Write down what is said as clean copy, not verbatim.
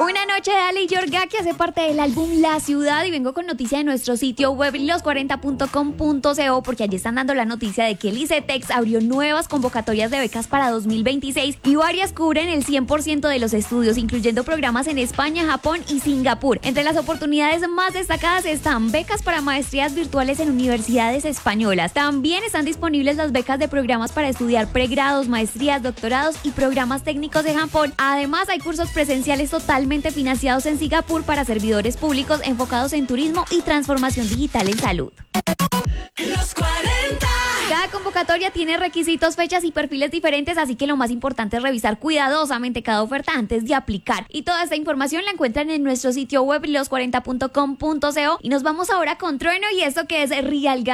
Una noche de Ali Yorga, que hace parte del álbum La Ciudad, y vengo con noticia de nuestro sitio web los40.com.co, porque allí están dando la noticia de que el ICETEX abrió nuevas convocatorias de becas para 2026 y varias cubren el 100% de los estudios, incluyendo programas en España, Japón y Singapur. Entre las oportunidades más destacadas están becas para maestrías virtuales en universidades españolas. También están disponibles las becas de programas para estudiar pregrados, maestrías, doctorados y programas técnicos en Japón. Además, hay cursos presenciales totalmente financiados en Singapur para servidores públicos enfocados en turismo y transformación digital en salud. Los 40. Cada convocatoria tiene requisitos, fechas y perfiles diferentes, así que lo más importante es revisar cuidadosamente cada oferta antes de aplicar. Y toda esta información la encuentran en nuestro sitio web los40.com.co. Y nos vamos ahora con Trueno y esto que es Real Gang.